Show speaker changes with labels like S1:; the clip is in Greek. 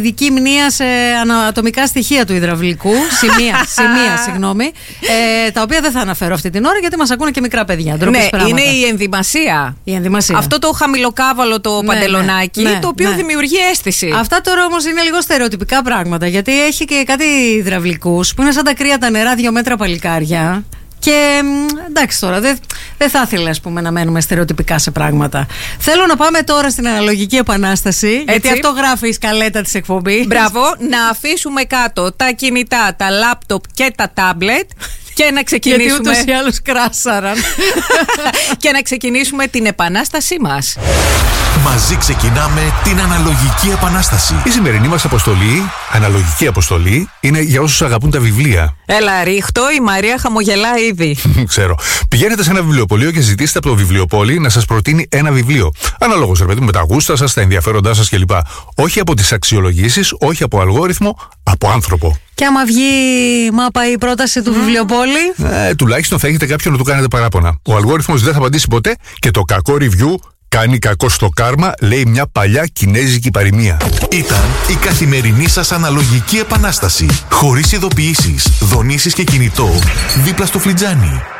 S1: ειδική μνήα σε ανατομικά στοιχεία του υδραυλικού. Σημεία, συγγνώμη. Τα οποία δεν θα αναφέρω αυτή την ώρα γιατί μας ακούνε και μικρά παιδιά.
S2: Ναι, είναι η ενδυμασία. Αυτό το χαμηλοκάβαλο το παντελονάκι, το οποίο δημιουργεί αίσθηση.
S1: Αυτά τώρα όμως είναι λίγο στερεοτυπικά πράγματα. Γιατί έχει και κάτι υδραυλικούς που είναι σαν τα κρύα τα νερά 2 μέτρα παλικάρια. Και εντάξει τώρα, δεν θα ήθελα να μένουμε στερεοτυπικά σε πράγματα. Θέλω να πάμε τώρα στην αναλογική επανάσταση. Γιατί αυτό γράφει η σκαλέτα της εκπομπής.
S2: Μπράβο, να αφήσουμε κάτω τα κινητά, τα λάπτοπ και τα τάμπλετ. Και να ξεκινήσουμε.
S1: Γιατί ούτως ή άλλως κράσαραν.
S2: Και να ξεκινήσουμε την επανάστασή μας.
S3: Μαζί ξεκινάμε την αναλογική επανάσταση.
S4: Η σημερινή μας αποστολή, αναλογική αποστολή, είναι για όσους αγαπούν τα βιβλία.
S2: Έλα, ρίχτω, η Μαρία χαμογελά ήδη.
S4: Ξέρω. Πηγαίνετε σε ένα βιβλιοπωλείο και ζητήστε από το βιβλιοπόλη να σας προτείνει ένα βιβλίο. Αναλόγως, ρε παιδί μου, με τα γούστα σας, τα ενδιαφέροντά σας κλπ. Όχι από τις αξιολογήσεις, όχι από αλγόριθμο, από άνθρωπο.
S1: Και άμα βγει μάπα η πρόταση του βιβλιοπόλη.
S4: Τουλάχιστον θα έχετε κάποιον να του κάνετε παράπονα. Ο αλγόριθμος δεν θα απαντήσει ποτέ και το κακό review κάνει κακό στο κάρμα, λέει μια παλιά κινέζικη παροιμία.
S3: Ήταν η καθημερινή σας αναλογική επανάσταση. Χωρίς ειδοποιήσεις, δονήσεις και κινητό, δίπλα στο φλιτζάνι.